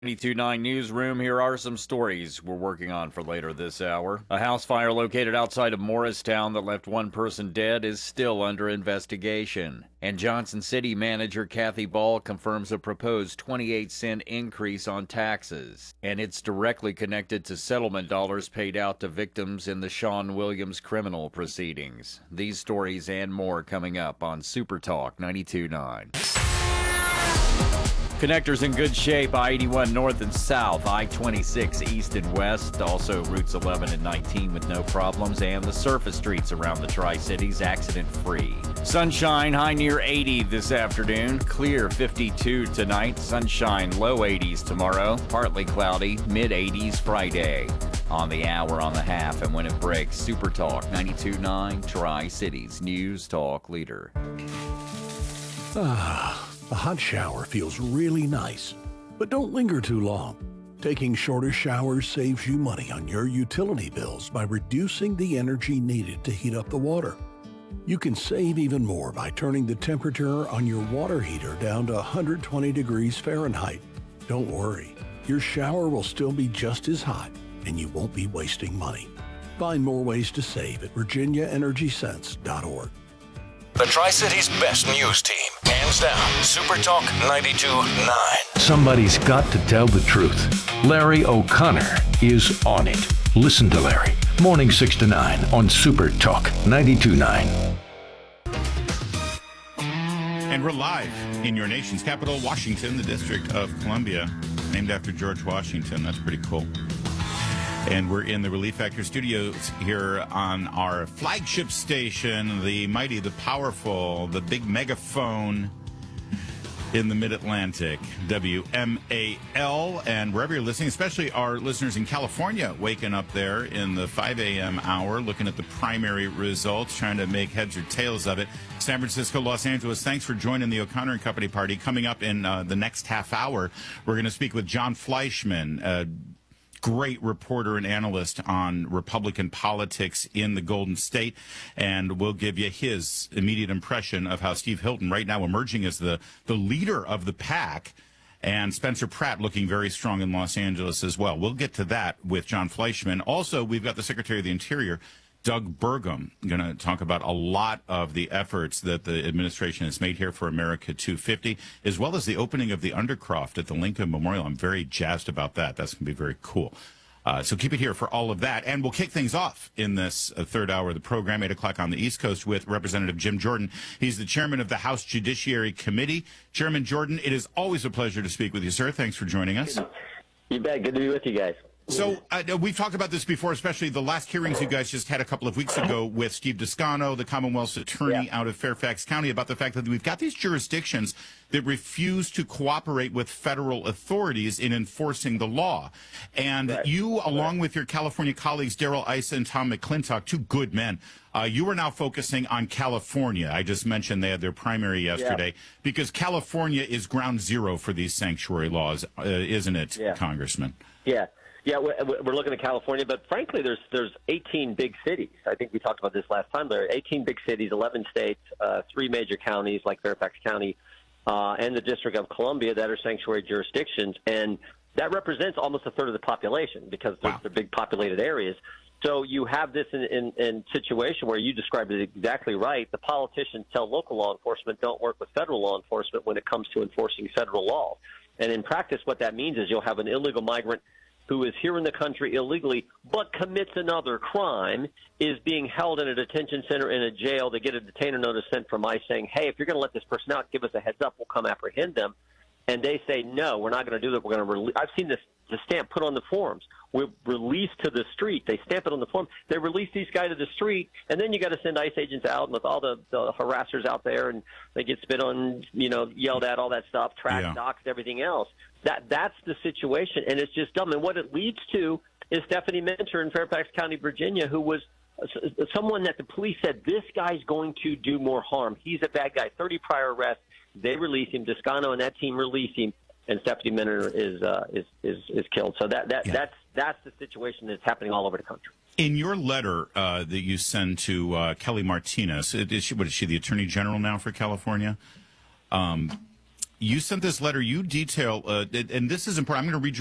92.9 Newsroom. Here are some stories we're working on for later this hour. A house fire located outside of Morristown that left one person dead is still under investigation. And Johnson City manager Kathy Ball confirms a proposed 28-cent increase on taxes. And it's directly connected to settlement dollars paid out to victims in the Sean Williams criminal proceedings. These stories and more coming up on Super Talk 92.9. Connectors in good shape, I-81 north and south, I-26 east and west, also routes 11 and 19 with no problems, and the surface streets around the Tri-Cities accident-free. Sunshine, high near 80 this afternoon, clear 52 tonight, sunshine low 80s tomorrow, partly cloudy, mid-80s Friday. On the hour, on the half, and when it breaks, Super Talk 92.9 Tri-Cities News Talk Leader. A hot shower feels really nice, but don't linger too long. Taking shorter showers saves you money on your utility bills by reducing the energy needed to heat up the water. You can save even more by turning the temperature on your water heater down to 120 degrees Fahrenheit. Don't worry, your shower will still be just as hot, and you won't be wasting money. Find more ways to save at virginiaenergysense.org. The Tri-Cities best news team, hands down, Super Talk 92.9. Somebody's got to tell the truth. Larry O'Connor is on it. Listen to Larry, morning 6 to 9 on Super Talk 92.9. And we're live in your nation's capital, Washington, the District of Columbia, named after George Washington. That's pretty cool. And we're in the Relief Factor studios here on our flagship station, the mighty, the powerful, the big megaphone in the Mid-Atlantic, WMAL. And wherever you're listening, especially our listeners in California, waking up there in the 5 a.m. hour, looking at the primary results, trying to make heads or tails of it. San Francisco, Los Angeles, thanks for joining the O'Connor and Company party. Coming up in the next half hour, we're going to speak with John Fleischman, great reporter and analyst on Republican politics in the Golden State, and we'll give you his immediate impression of how Steve Hilton, right now emerging as the leader of the pack, and Spencer Pratt looking very strong in Los Angeles as well. We'll get to that with John Fleischman. Also, we've got the Secretary of the Interior, Doug Burgum, going to talk about a lot of the efforts that the administration has made here for America 250, as well as the opening of the Undercroft at the Lincoln Memorial. I'm very jazzed about that. That's going to be very cool. So keep it here for all of that. And we'll kick things off in this third hour of the program, 8 o'clock on the East Coast, with Representative Jim Jordan. He's the chairman of the House Judiciary Committee. Chairman Jordan, it is always a pleasure to speak with you, sir. Thanks for joining us. You bet. Good to be with you guys. So we've talked about this before, especially the last hearings you guys just had a couple of weeks ago with Steve Descano, the Commonwealth's attorney out of Fairfax County, about the fact that we've got these jurisdictions that refuse to cooperate with federal authorities in enforcing the law. And you, along with your California colleagues, Darrell Issa and Tom McClintock, two good men, you are now focusing on California. I just mentioned they had their primary yesterday because California is ground zero for these sanctuary laws, isn't it, Congressman? Yeah, we're looking at California, but frankly, there's 18 big cities. I think we talked about this last time. There are 18 big cities, 11 states, 3 major counties like Fairfax County, and the District of Columbia that are sanctuary jurisdictions, and that represents almost a third of the population because they're big populated areas. So you have this in situation where you described it exactly right. The politicians tell local law enforcement don't work with federal law enforcement when it comes to enforcing federal law. And in practice, what that means is you'll have an illegal migrant who is here in the country illegally but commits another crime, is being held in a detention center in a jail. They get a detainer notice sent from ICE saying, hey, if you're going to let this person out, give us a heads up. We'll come apprehend them. And they say, no, we're not going to do that. We're going to release. I've seen the stamp put on the forms. We're released to the street. They stamp it on the form. They release these guys to the street, and then you got to send ICE agents out with all the harassers out there, and they get spit on, yelled at, all that stuff, tracked, doxed, everything else. That's the situation, and it's just dumb. And what it leads to is Stephanie Minter in Fairfax County, Virginia, who was someone that the police said, this guy's going to do more harm. He's a bad guy, 30 prior arrests. They release him. Descano and that team release him, and Stephanie Minter is killed. So that's the situation that's happening all over the country. In your letter that you send to Kelly Martinez, what is she, the Attorney General now for California? You sent this letter. You detail, and this is important. I'm going to read